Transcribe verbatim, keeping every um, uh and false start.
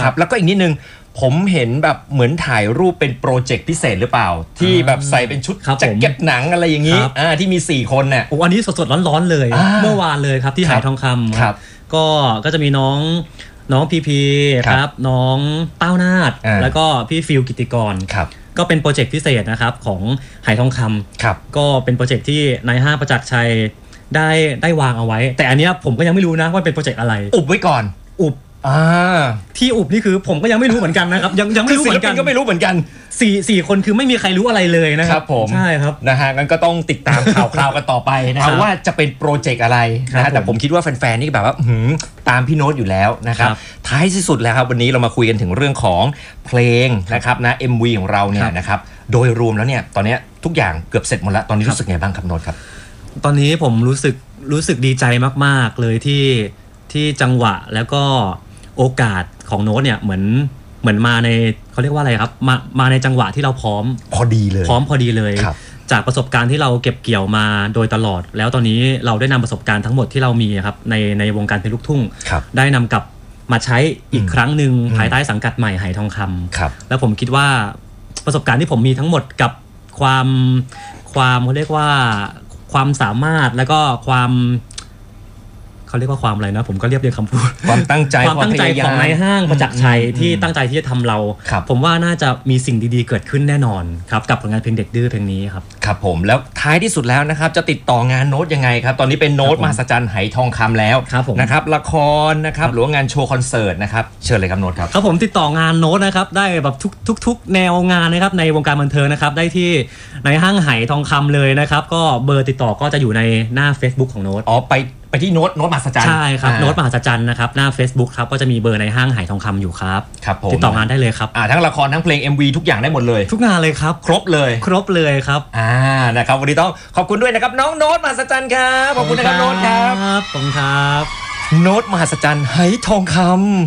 นะครับแล้วก็อีกนิดนึงผมเห็นแบบเหมือนถ่ายรูปเป็นโปรเจกต์พิเศษหรือเปล่าที่แบบใส่เป็นชุดแจ็คเก็ตหนังอะไรอย่างนี้อ่าที่มีสี่คนเนี่ยโอ้อันนี้สดๆร้อนๆเลยเมื่อวานเลยครับที่หายทองคำครับก็ก็จะมีน้องน้องพีพีครับน้องเต้านาฏแล้วก็พี่ฟิลกิติกรก็เป็นโปรเจกต์พิเศษนะครับของหายทองคำก็เป็นโปรเจกต์ที่นายห้างประจักษ์ชัยได้ได้วางเอาไว้แต่อันนี้ผมก็ยังไม่รู้นะว่าเป็นโปรเจกต์อะไรอุบไว้ก่อนอุบอ่าที่อุบนี่คือผมก็ยังไม่รู้เหมือนกันนะครับยังยังไม่รู้เหมือนกันก็ไม่รู้เหมือนกันสี่สี่คนคือไม่มีใครรู้อะไรเลยนะครับผมใช่ครับนะฮะงั้นก็ต้องติดตามข่าวคราวกันต่อไปนะครับว่าจะเป็นโปรเจกต์อะไรนะฮะแต่ผมคิดว่าแฟนๆนี่แบบว่าตามพี่โน้ตอยู่แล้วนะครับท้ายที่สุดแล้วครับวันนี้เรามาคุยกันถึงเรื่องของเพลงนะครับนะ เอ็ม วี ของเราเนี่ยนะครับโดยรวมแล้วเนี่ยตอนนี้ทุกอย่างเกือบเสร็จหมดแล้วตอนนี้รู้สึกไงบ้างครับโน้ตครับตอนนี้ผมรู้สึกรู้สึกดีใจมากๆเลยที่ที่จังหวะแล้วก็โอกาสของโน้ตเนี่ยเหมือนเหมือนมาในเขาเรียกว่าอะไรครับมามาในจังหวะที่เราพร้อมพอดีเลยพร้อมพอดีเลยจากประสบการณ์ที่เราเก็บเกี่ยวมาโดยตลอดแล้วตอนนี้เราได้นำประสบการณ์ทั้งหมดที่เรามีครับในในวงการเพลงลูกทุ่งได้นำกลับมาใช้อีกครั้งหนึ่งภายใต้สังกัดใหม่หายทองคำแล้วผมคิดว่าประสบการณ์ที่ผมมีทั้งหมดกับความความเขาเรียกว่าความสามารถแล้วก็ความเขาเรียกว่าความอะไรนะผมก็เรียบเรียงคำพูดความตั้งใจความตั้งใจของนายห้างประจักษ์ชัยที่ตั้งใจที่จะทำเราผมว่าน่าจะมีสิ่งดีๆเกิดขึ้นแน่นอนครับกับผลงานเพลงเด็กดื้อเพลงนี้ครับครับผมแล้วท้ายที่สุดแล้วนะครับจะติดต่องานโน้ตยังไงครับตอนนี้เป็นโน้ตมหัศจรรย์ไหทองคำแล้วนะครับละครนะครับหรือว่างานโชว์คอนเสิร์ตนะครับเชิญเลยครับโน้ตครับครับผมติดต่องานโน้ตนะครับได้แบบทุกทุกทุกแนวงานนะครับในวงการบันเทิงนะครับได้ที่ในห้างไหทองคำเลยนะครับก็เบอร์ติดต่อก็จะอยู่ในหน้า Facebook ของโน้ตอ๋อไปไปที่โน้ตโน้ตมหัศจรรย์ใช่ครับโน้ตมหัศจรรย์นะครับหน้า Facebook ครับก็จะมีเบอร์ในห้างไหทองคำอยู่ครับครับผมติดต่องานได้เลยครับอ่าทั้งละครทั้งเพลง เอ็ม วี ทุกอย่างได้หมดเลยทุกงานเลยครับครบเลยครบเลยครับอ่านะครับวันนี้ต้องขอบคุณด้วยนะครับน้องโน้ตมหัศจรรย์ครับขอบคุณนะครับโน้ตครับขอบคุณครับโน้ตมหัศจรรย์ไหทองคำ